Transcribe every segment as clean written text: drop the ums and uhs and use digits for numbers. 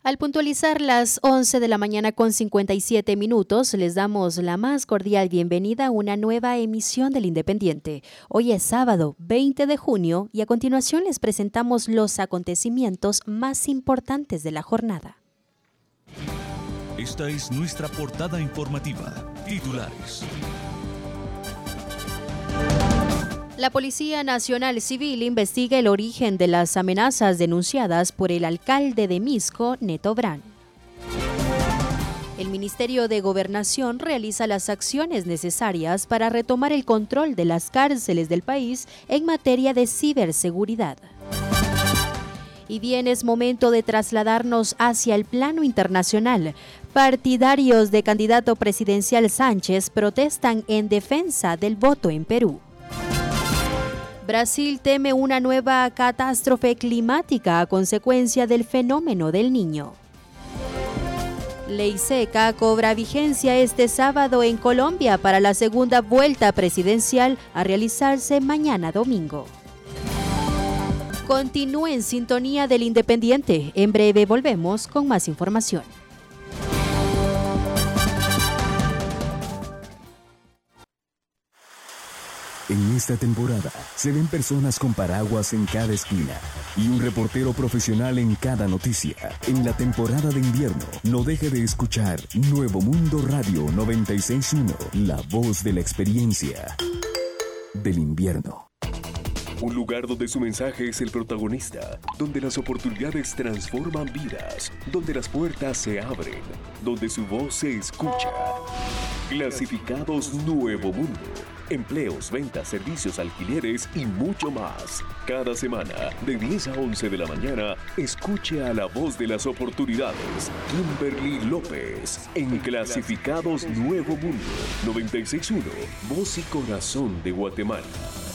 Al puntualizar las 11 de la mañana con 57 minutos, les damos la más cordial bienvenida a una nueva emisión del Independiente. Hoy es sábado 20 de junio y a continuación les presentamos los acontecimientos más importantes de la jornada. Esta es nuestra portada informativa. Titulares. La Policía Nacional Civil investiga el origen de las amenazas denunciadas por el alcalde de Misco, Neto Brand. El Ministerio de Gobernación realiza las acciones necesarias para retomar el control de las cárceles del país en materia de ciberseguridad. Y bien, es momento de trasladarnos hacia el plano internacional. Partidarios de candidato presidencial Sánchez protestan en defensa del voto en Perú. Brasil teme una nueva catástrofe climática a consecuencia del fenómeno del Niño. Ley seca cobra vigencia este sábado en Colombia para la segunda vuelta presidencial a realizarse mañana domingo. Continúe en sintonía del Independiente. En breve volvemos con más información. En esta temporada se ven personas con paraguas en cada esquina y un reportero profesional en cada noticia. En la temporada de invierno, no deje de escuchar Nuevo Mundo Radio 96.1, la voz de la experiencia del invierno. Un lugar donde su mensaje es el protagonista, donde las oportunidades transforman vidas, donde las puertas se abren, donde su voz se escucha. Clasificados Nuevo Mundo. Empleos, ventas, servicios, alquileres y mucho más. Cada semana, de 10 a 11 de la mañana, escuche a la voz de las oportunidades, Kimberly López, en Clasificados Nuevo Mundo, 96.1, voz y corazón de Guatemala.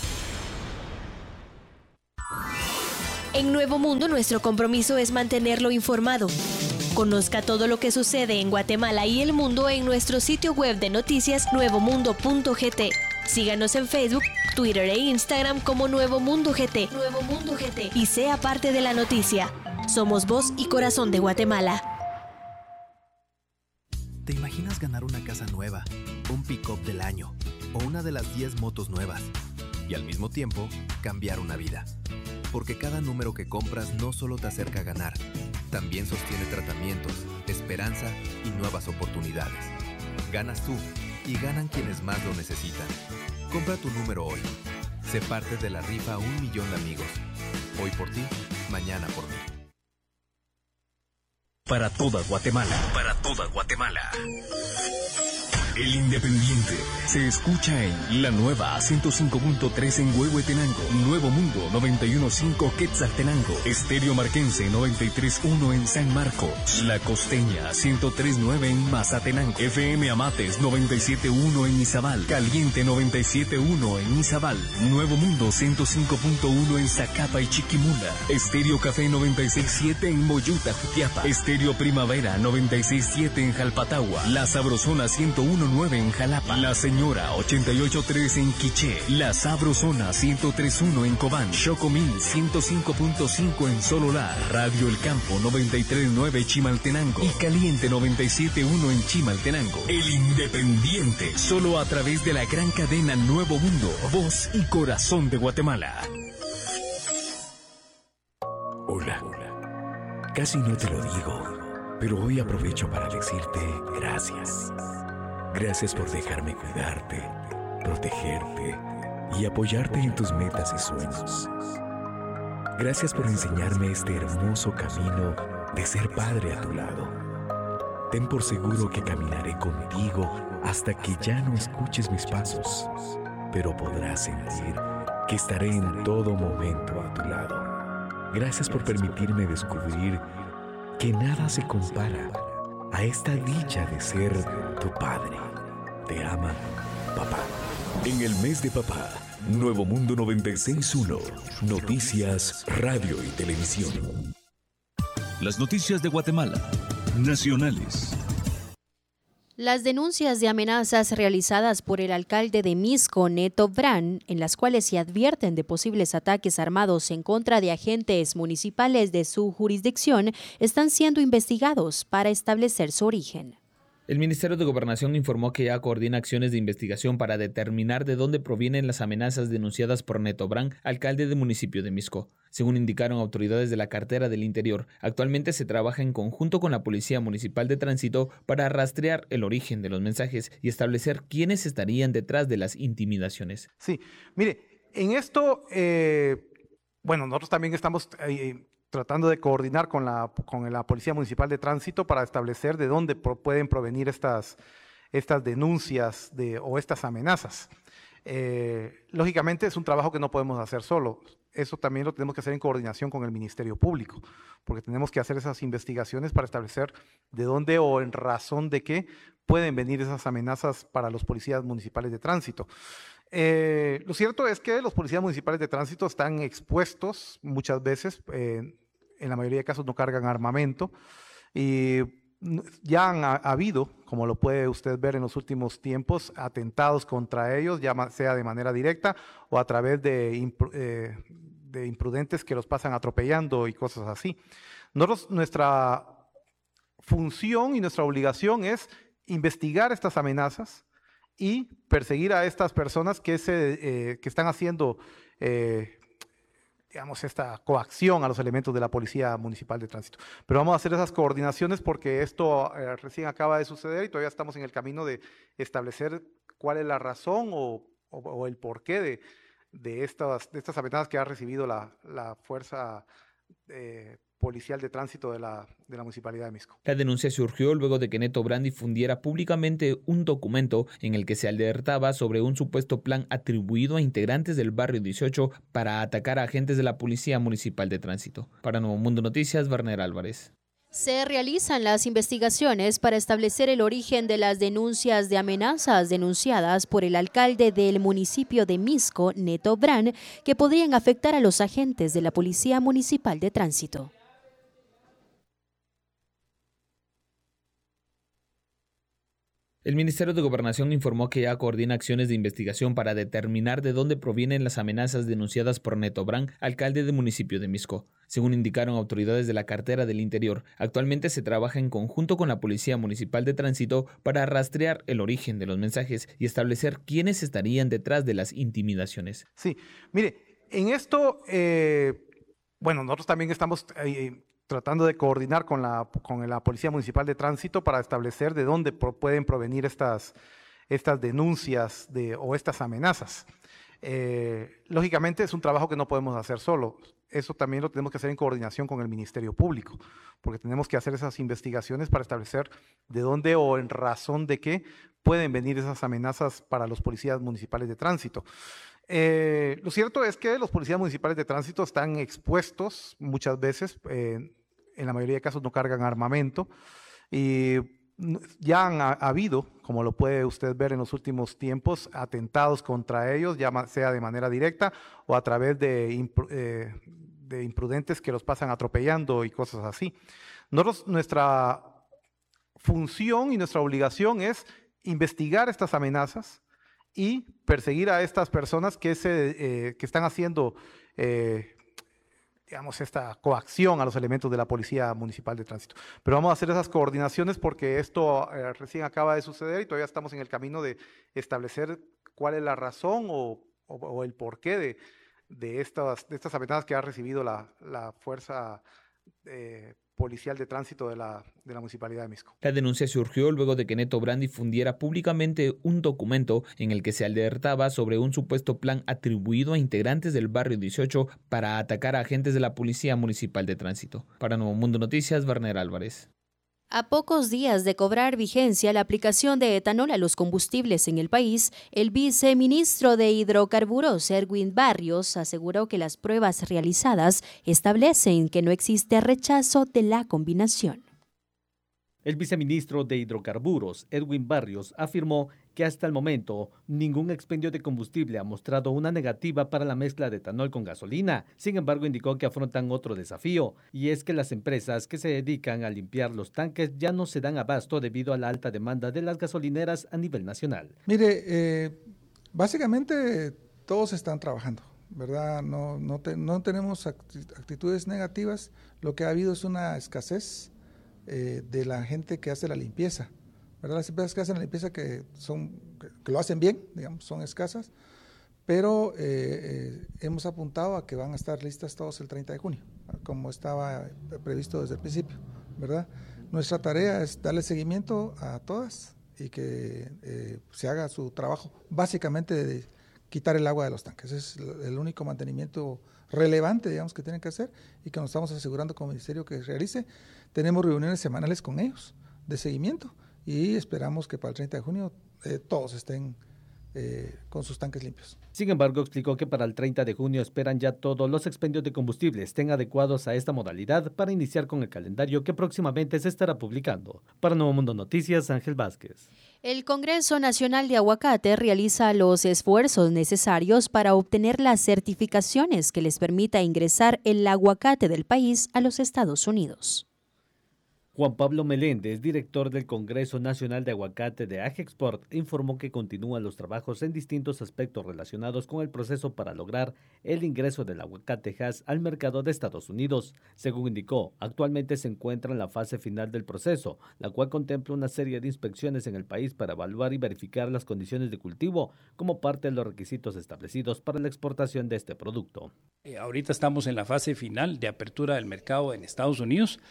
En Nuevo Mundo, nuestro compromiso es mantenerlo informado. Conozca todo lo que sucede en Guatemala y el mundo en nuestro sitio web de noticias nuevomundo.gt. Síganos en Facebook, Twitter e Instagram como Nuevo Mundo GT. Nuevo Mundo GT. Y sea parte de la noticia. Somos voz y corazón de Guatemala. ¿Te imaginas ganar una casa nueva, un pick-up del año o una de las 10 motos nuevas? Y al mismo tiempo, cambiar una vida. Porque cada número que compras no solo te acerca a ganar, también sostiene tratamientos, esperanza y nuevas oportunidades. Ganas tú y ganan quienes más lo necesitan. Compra tu número hoy. Sé parte de la rifa 1 millón de amigos. Hoy por ti, mañana por mí. Para toda Guatemala. Para toda Guatemala. El Independiente se escucha en la nueva 105.3 en Huehuetenango, Nuevo Mundo 91.5 Quetzaltenango, Estéreo Marquense 93.1 en San Marcos, La Costeña 103.9 en Mazatenango, FM Amates 97.1 en Izabal, Caliente 97.1 en Izabal, Nuevo Mundo 105.1 en Zacapa y Chiquimula, Estéreo Café 96.7 en Moyuta, Jutiapa, Estéreo Primavera 96.7 en Jalpatagua, La Sabrosona 101.9 en Jalapa, La Señora 88.3 en Quiché, La Sabrosona 103.1 en Cobán, Chocomil 105.5 en Sololá, Radio El Campo 93.9 Chimaltenango y Caliente 97.1 en Chimaltenango. El Independiente, solo a través de la gran cadena Nuevo Mundo, voz y corazón de Guatemala. Hola, casi no te lo digo, pero hoy aprovecho para decirte gracias. Gracias por dejarme cuidarte, protegerte y apoyarte en tus metas y sueños. Gracias por enseñarme este hermoso camino de ser padre a tu lado. Ten por seguro que caminaré contigo hasta que ya no escuches mis pasos, pero podrás sentir que estaré en todo momento a tu lado. Gracias por permitirme descubrir que nada se compara a esta dicha de ser tu padre. Te ama, papá. En el mes de papá, Nuevo Mundo 96.1, noticias, radio y televisión. Las noticias de Guatemala, nacionales. Las denuncias de amenazas realizadas por el alcalde de Misco, Neto Brand, en las cuales se advierten de posibles ataques armados en contra de agentes municipales de su jurisdicción, están siendo investigados para establecer su origen. El Ministerio de Gobernación informó que ya coordina acciones de investigación para determinar de dónde provienen las amenazas denunciadas por Neto Brand, alcalde del municipio de Misco. Según indicaron autoridades de la cartera del Interior, actualmente se trabaja en conjunto con la Policía Municipal de Tránsito para rastrear el origen de los mensajes y establecer quiénes estarían detrás de las intimidaciones. Sí, mire, en esto, nosotros también estamos tratando de coordinar con la Policía Municipal de Tránsito para establecer de dónde pueden provenir estas denuncias o estas amenazas. Lógicamente es un trabajo que no podemos hacer solo. Eso también lo tenemos que hacer en coordinación con el Ministerio Público, porque tenemos que hacer esas investigaciones para establecer de dónde o en razón de qué pueden venir esas amenazas para los policías municipales de tránsito. Lo cierto es que los policías municipales de tránsito están expuestos muchas veces, en la mayoría de casos no cargan armamento, y ya han habido, como lo puede usted ver en los últimos tiempos, atentados contra ellos, ya sea de manera directa o a través de imprudentes que los pasan atropellando y cosas así. Nuestra función y nuestra obligación es investigar estas amenazas y perseguir a estas personas que están haciendo, esta coacción a los elementos de la Policía Municipal de Tránsito. Pero vamos a hacer esas coordinaciones porque esto recién acaba de suceder y todavía estamos en el camino de establecer cuál es la razón o el porqué de estas amenazas que ha recibido la Fuerza Policial de Tránsito de la Municipalidad de Misco. La denuncia surgió luego de que Neto Brand difundiera públicamente un documento en el que se alertaba sobre un supuesto plan atribuido a integrantes del barrio 18 para atacar a agentes de la Policía Municipal de Tránsito. Para Nuevo Mundo Noticias, Werner Álvarez. Se realizan las investigaciones para establecer el origen de las denuncias de amenazas denunciadas por el alcalde del municipio de Misco, Neto Brand, que podrían afectar a los agentes de la Policía Municipal de Tránsito. El Ministerio de Gobernación informó que ya coordina acciones de investigación para determinar de dónde provienen las amenazas denunciadas por Neto Brand, alcalde del municipio de Misco. Según indicaron autoridades de la cartera del Interior, actualmente se trabaja en conjunto con la Policía Municipal de Tránsito para rastrear el origen de los mensajes y establecer quiénes estarían detrás de las intimidaciones. Sí, mire, en esto, nosotros también estamos tratando de coordinar con la Policía Municipal de Tránsito para establecer de dónde pueden provenir estas denuncias o estas amenazas. Lógicamente es un trabajo que no podemos hacer solo. Eso también lo tenemos que hacer en coordinación con el Ministerio Público, porque tenemos que hacer esas investigaciones para establecer de dónde o en razón de qué pueden venir esas amenazas para los policías municipales de tránsito. Lo cierto es que los policías municipales de tránsito están expuestos muchas veces, en la mayoría de casos no cargan armamento, y ya han habido, como lo puede usted ver en los últimos tiempos, atentados contra ellos, ya sea de manera directa o a través de imprudentes que los pasan atropellando y cosas así. Nuestra función y nuestra obligación es investigar estas amenazas y perseguir a estas personas que están haciendo esta coacción a los elementos de la Policía Municipal de Tránsito. Pero vamos a hacer esas coordinaciones porque esto recién acaba de suceder y todavía estamos en el camino de establecer cuál es la razón o el porqué de estas amenazas que ha recibido la Fuerza Policial de Tránsito de la Municipalidad de Misco. La denuncia surgió luego de que Neto Brand difundiera públicamente un documento en el que se alertaba sobre un supuesto plan atribuido a integrantes del barrio 18 para atacar a agentes de la Policía Municipal de Tránsito. Para Nuevo Mundo Noticias, Werner Álvarez. A pocos días de cobrar vigencia la aplicación de etanol a los combustibles en el país, el viceministro de Hidrocarburos, Edwin Barrios, aseguró que las pruebas realizadas establecen que no existe rechazo de la combinación. El viceministro de Hidrocarburos, Edwin Barrios, afirmó que hasta el momento ningún expendio de combustible ha mostrado una negativa para la mezcla de etanol con gasolina. Sin embargo, indicó que afrontan otro desafío, y es que las empresas que se dedican a limpiar los tanques ya no se dan abasto debido a la alta demanda de las gasolineras a nivel nacional. Mire, básicamente todos están trabajando, ¿verdad? No tenemos actitudes negativas. Lo que ha habido es una escasez de la gente que hace la limpieza, ¿verdad? Las empresas que hacen la limpieza que lo hacen bien, digamos, son escasas, pero hemos apuntado a que van a estar listas todos el 30 de junio, como estaba previsto desde el principio, ¿verdad? Nuestra tarea es darle seguimiento a todas y que se haga su trabajo, básicamente de quitar el agua de los tanques. Ese es el único mantenimiento relevante, digamos, que tienen que hacer y que nos estamos asegurando como ministerio que realice. Tenemos reuniones semanales con ellos de seguimiento y esperamos que para el 30 de junio todos estén con sus tanques limpios. Sin embargo, explicó que para el 30 de junio esperan ya todos los expendios de combustible estén adecuados a esta modalidad para iniciar con el calendario que próximamente se estará publicando. Para Nuevo Mundo Noticias, Ángel Vázquez. El Congreso Nacional de Aguacate realiza los esfuerzos necesarios para obtener las certificaciones que les permita ingresar el aguacate del país a los Estados Unidos. Juan Pablo Meléndez, director del Congreso Nacional de Aguacate de Agexport, informó que continúan los trabajos en distintos aspectos relacionados con el proceso para lograr el ingreso del aguacate Hass al mercado de Estados Unidos. Según indicó, actualmente se encuentra en la fase final del proceso, la cual contempla una serie de inspecciones en el país para evaluar y verificar las condiciones de cultivo como parte de los requisitos establecidos para la exportación de este producto. Ahorita estamos en la fase final de apertura del mercado en Estados Unidos.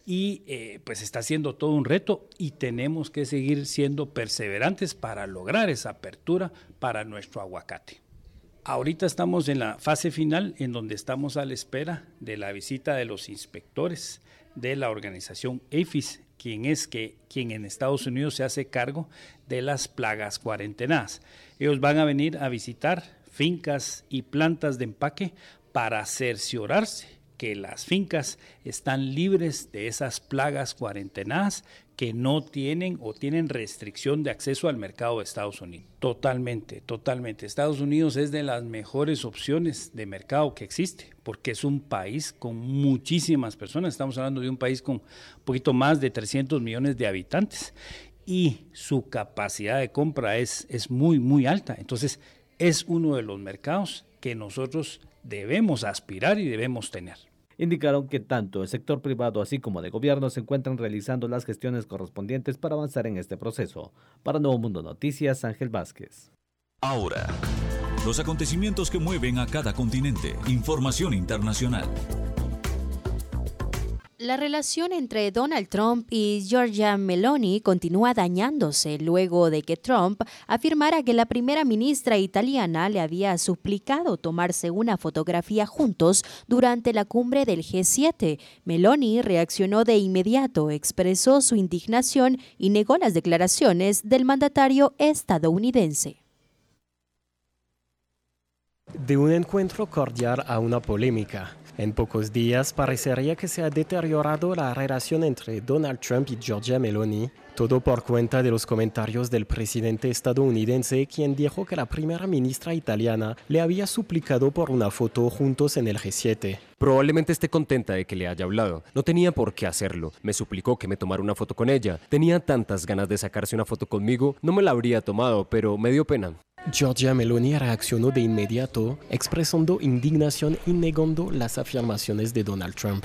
Y pues está siendo todo un reto y tenemos que seguir siendo perseverantes para lograr esa apertura para nuestro aguacate. Ahorita estamos en la fase final en donde estamos a la espera de la visita de los inspectores de la organización APHIS, quien en Estados Unidos se hace cargo de las plagas cuarentenadas. Ellos van a venir a visitar fincas y plantas de empaque para cerciorarse que las fincas están libres de esas plagas cuarentenadas que no tienen o tienen restricción de acceso al mercado de Estados Unidos. Totalmente. Estados Unidos es de las mejores opciones de mercado que existe, porque es un país con muchísimas personas. Estamos hablando de un país con un poquito más de 300 millones de habitantes y su capacidad de compra es muy, muy alta. Entonces, es uno de los mercados que nosotros debemos aspirar y debemos tener. Indicaron que tanto el sector privado así como de gobierno se encuentran realizando las gestiones correspondientes para avanzar en este proceso. Para Nuevo Mundo Noticias, Ángel Vázquez. Ahora, los acontecimientos que mueven a cada continente. Información internacional. La relación entre Donald Trump y Giorgia Meloni continúa dañándose luego de que Trump afirmara que la primera ministra italiana le había suplicado tomarse una fotografía juntos durante la cumbre del G7. Meloni reaccionó de inmediato, expresó su indignación y negó las declaraciones del mandatario estadounidense. De un encuentro cordial a una polémica. En pocos días parecería que se ha deteriorado la relación entre Donald Trump y Giorgia Meloni, todo por cuenta de los comentarios del presidente estadounidense, quien dijo que la primera ministra italiana le había suplicado por una foto juntos en el G7. Probablemente esté contenta de que le haya hablado. No tenía por qué hacerlo. Me suplicó que me tomara una foto con ella. Tenía tantas ganas de sacarse una foto conmigo, no me la habría tomado, pero me dio pena. Giorgia Meloni reaccionó de inmediato, expresando indignación y negando las afirmaciones de Donald Trump.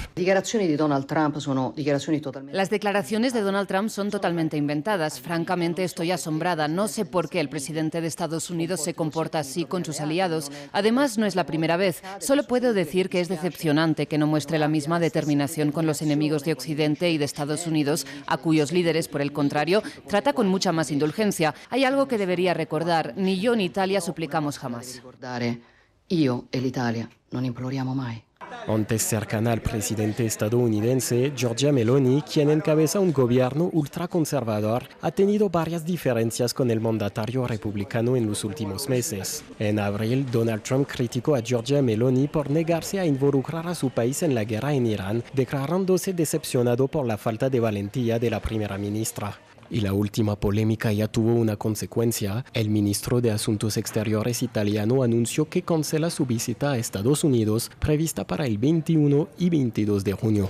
Las declaraciones de Donald Trump son totalmente inventadas. Francamente, estoy asombrada. No sé por qué el presidente de Estados Unidos se comporta así con sus aliados. Además, no es la primera vez. Solo puedo decir que es decepcionante que no muestre la misma determinación con los enemigos de Occidente y de Estados Unidos, a cuyos líderes, por el contrario, trata con mucha más indulgencia. Hay algo que debería recordar. Ni yo ni Italia suplicamos jamás. Io e l'Italia non imploriamo mai. Antes cercana al presidente estadounidense, Giorgia Meloni, quien encabeza un gobierno ultraconservador, ha tenido varias diferencias con el mandatario republicano en los últimos meses. En abril, Donald Trump criticó a Giorgia Meloni por negarse a involucrar a su país en la guerra en Irán, declarándose decepcionado por la falta de valentía de la primera ministra. Y la última polémica ya tuvo una consecuencia. El ministro de Asuntos Exteriores italiano anunció que cancela su visita a Estados Unidos prevista para el 21 y 22 de junio.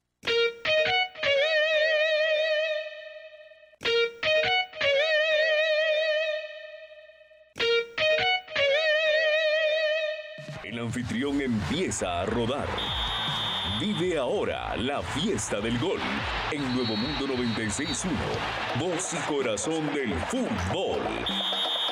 El anfitrión empieza a rodar. Vive ahora la fiesta del gol en Nuevo Mundo 96.1, voz y corazón del fútbol.